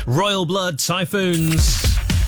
Royal Blood Typhoons.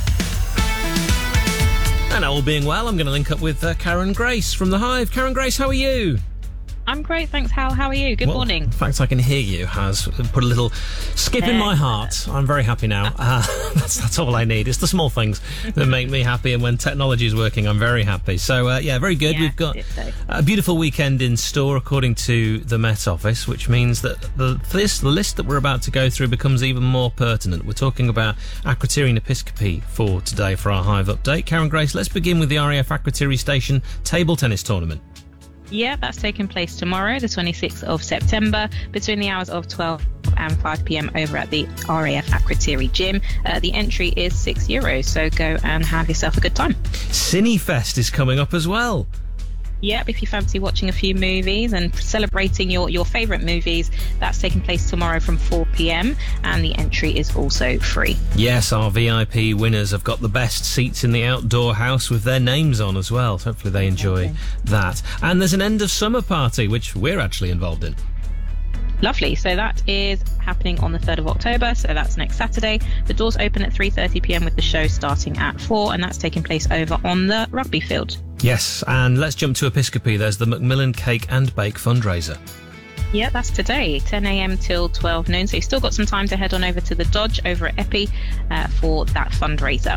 And all being well, I'm going to link up with Karen Grace from The Hive. Karen Grace, how are you? I'm great, thanks, Hal. How are you? Good morning. The fact I can hear you has put a little skip in my heart. I'm very happy now. That's all I need. It's the small things that make me happy, and when technology is working, I'm very happy. So, very good. We've got a beautiful weekend in store, according to the Met Office, which means that the list that we're about to go through becomes even more pertinent. We're talking about Akrotiri Episcopi for today for our Hive update. Karen Grace, let's begin with the RAF Akrotiri Station Table Tennis Tournament. Yeah, that's taking place tomorrow, the 26th of September, between the hours of 12 and 5 p.m. over at the RAF Akrotiri Gym. The entry is €6, so go and have yourself a good time. Cinefest is coming up as well. Yep, if you fancy watching a few movies and celebrating your favourite movies, that's taking place tomorrow from 4 p.m. and the entry is also free. Yes, our VIP winners have got the best seats in the outdoor house with their names on as well. So hopefully they enjoy that. And there's an end of summer party, which we're actually involved in. Lovely. So that is happening on the 3rd of October, so that's next Saturday. The doors open at 3:30 p.m. with the show starting at 4, and that's taking place over on the rugby field. Yes, and let's jump to Episcopi. There's the Macmillan Cake and Bake fundraiser. Yeah, that's today, 10 a.m. till 12 noon. So you've still got some time to head on over to the Dodge over at Epi for that fundraiser.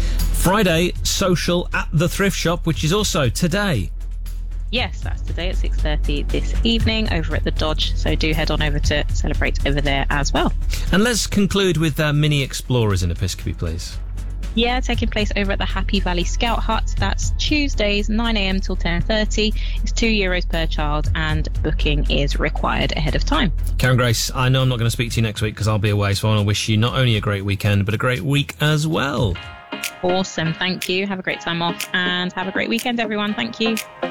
Friday, social at the thrift shop, which is also today. Yes, that's today at 6:30 this evening over at the Dodge. So do head on over to celebrate over there as well. And let's conclude with Mini Explorers in Episcopi, please. Yeah, taking place over at the Happy Valley Scout Hut. That's Tuesdays, 9 a.m. till 10:30. It's €2 per child and booking is required ahead of time. Karen Grace, I know I'm not going to speak to you next week because I'll be away, so I want to wish you not only a great weekend, but a great week as well. Awesome. Thank you. Have a great time off and have a great weekend, everyone. Thank you.